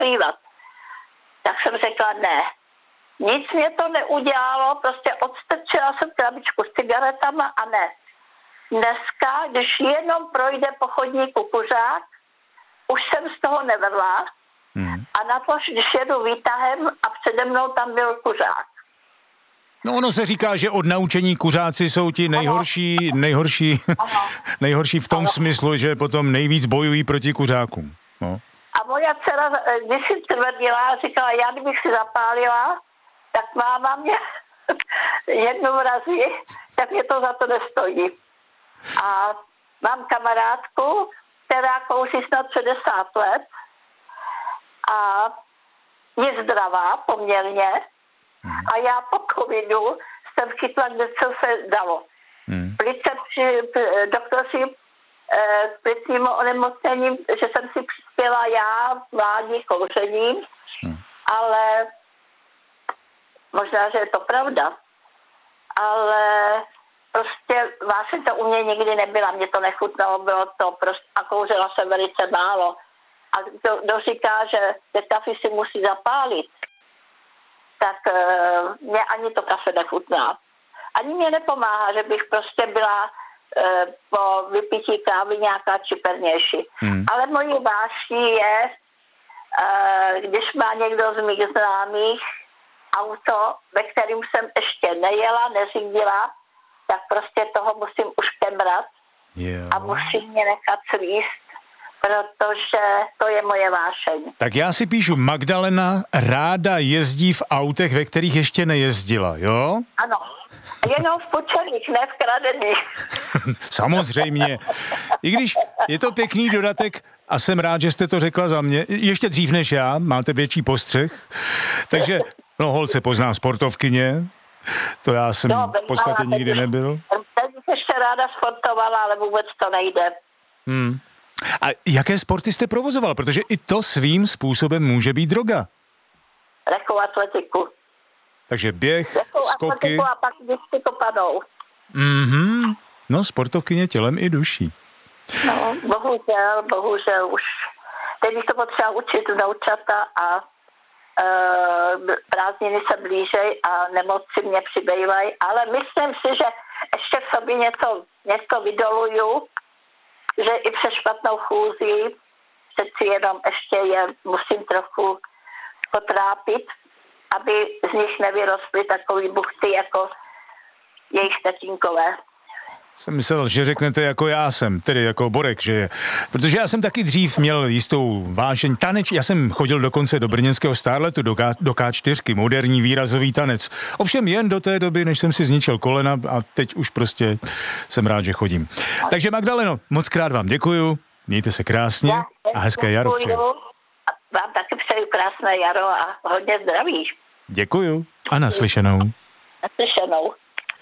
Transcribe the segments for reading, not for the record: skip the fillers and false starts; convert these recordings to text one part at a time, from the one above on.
rozplývat. Tak jsem řekla ne. Nic mě to neudělalo, prostě odstrčila jsem krabičku s cigaretama a ne. Dneska, když jenom projde po chodníku kuřák, už jsem z toho nevedla a na to, když jedu výtahem a přede mnou tam byl kuřák. No ono se říká, že od naučení kuřáci jsou ti nejhorší v tom smyslu, že potom nejvíc bojují proti kuřákům. No. A moja dcera, když si tvrdila, říkala, já kdybych si zapálila, tak máma mě jednou vrazí, tak mě to za to nestojí. A mám kamarádku, která kouří snad 60 let a je zdravá poměrně a já po covidu jsem chytla, kde co se dalo. Doktoři k plicnímu onemocněním, že jsem si přispěla já mládí kouřením, ale možná, že je to pravda, ale prostě vášeň to u mě nikdy nebyla, mě to nechutnalo, bylo to prostě, a kouřila jsem velice málo. A kdo říká, že kafe si musí zapálit, tak mě ani to kafe nechutná. Ani mě nepomáhá, že bych prostě byla po vypití kávy nějaká čipernější. Ale mojí vášní je, když má někdo z mých známých auto, ve kterým jsem ještě nejela, neřídila, tak prostě toho musím už kemrat a musím mě nechat svíst, protože to je moje vášeň. Tak já si píšu, Magdalena ráda jezdí v autech, ve kterých ještě nejezdila, jo? Ano, jenom v počerných, ne v kradených. Samozřejmě. I když je to pěkný dodatek a jsem rád, že jste to řekla za mě, ještě dřív než já, máte větší postřeh, takže holce pozná sportovkyně, to já jsem v podstatě nikdy nebyl. Teď bych ještě ráda sportovala, ale vůbec to nejde. A jaké sporty jste provozoval? Protože i to svým způsobem může být droga. Lehkou atletiku. Takže běh, lehkou skoky. A pak vždycky to padou. No, sportovkyně tělem i duší. No, bohužel už. Teď bych to potřeba učit vnoučata a prázdniny se blížej a nemoci mě přibývají, ale myslím si, že ještě v sobě něco vydoluju, že i přes špatnou chůzí přeci jenom ještě je musím trochu potrápit, aby z nich nevyrostly takový buchty jako jejich tatínkové. Jsem myslel, že řeknete jako já jsem, tedy jako Borek, že je. Protože já jsem taky dřív měl jistou vášeň taneč, já jsem chodil dokonce do brněnského Starletu, do K4, moderní výrazový tanec. Ovšem jen do té doby, než jsem si zničil kolena a teď už prostě jsem rád, že chodím. Takže Magdaleno, moc krát vám děkuju, mějte se krásně a hezké jaro přeju. Vám taky přeju krásné jaro a hodně zdraví. Děkuju a naslyšenou. Naslyšenou.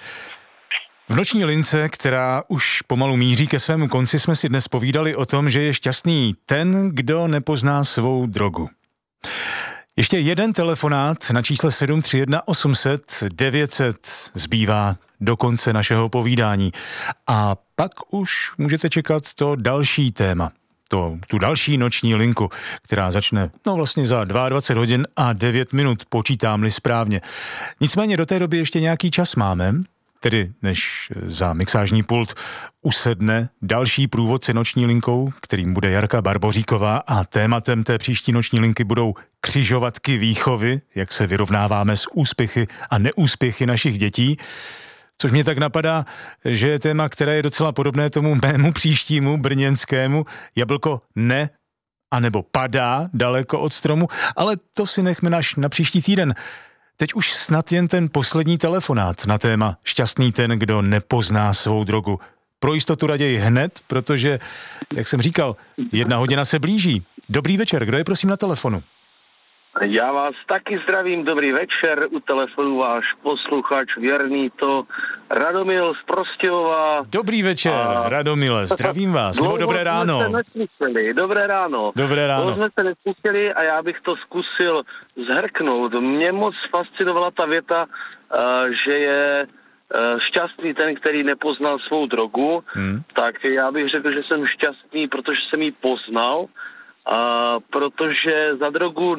V noční lince, která už pomalu míří ke svému konci, jsme si dnes povídali o tom, že je šťastný ten, kdo nepozná svou drogu. Ještě jeden telefonát na čísle 731 800 900 zbývá do konce našeho povídání. A pak už můžete čekat to další téma. Tu další noční linku, která začne vlastně za 22 hodin a 9 minut, počítám-li správně. Nicméně do té doby ještě nějaký čas máme, tedy než za mixážní pult usedne další průvodce noční linkou, kterým bude Jarka Barboříková a tématem té příští noční linky budou křižovatky výchovy, jak se vyrovnáváme s úspěchy a neúspěchy našich dětí. Což mě tak napadá, že je téma, které je docela podobné tomu mému příštímu brněnskému. Jablko ne, anebo padá daleko od stromu, ale to si nechme na příští týden. Teď už snad jen ten poslední telefonát na téma šťastný ten, kdo nepozná svou drogu. Pro jistotu raději hned, protože, jak jsem říkal, 1 hodina se blíží. Dobrý večer, kdo je prosím na telefonu? Já vás taky zdravím, dobrý večer, u telefonu váš posluchač věrný to Radomil z Prostějova. Dobrý večer, Radomile, zdravím vás, nebo dobré ráno. Dobré ráno. Dobré ráno. Dlouho jsme se neslyšeli a já bych to zkusil zhrknout. Mě moc fascinovala ta věta, že je šťastný ten, který nepoznal svou drogu, tak já bych řekl, že jsem šťastný, protože jsem ji poznal protože za drogu